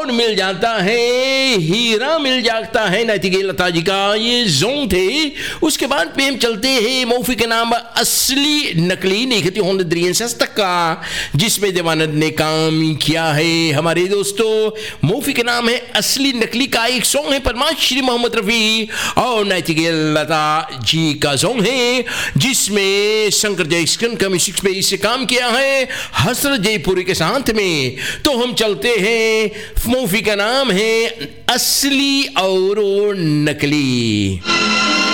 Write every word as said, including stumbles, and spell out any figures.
और मिल जाता है हीरा मिल जाता है। नैतिकी लता जी का ये जोंग थे। उसके बाद पे हम चलते हैं मौफी के नाम असली नकली निखती होने द्रियन तक का, जिसमें देवानंद ने काम किया है। हमारे दोस्तों मौफी के नाम है असली नकली का एक सॉन्ग है पद्माश्री मोहम्मद रफी और नैतिकी लता जी का सॉन्ग है, जिसमें शंकर जयकिशन का म्यूजिक पे इसे काम किया है हसरत जयपुरी के साथ में। तो हम चलते हैं मूवी का नाम है असली और नकली।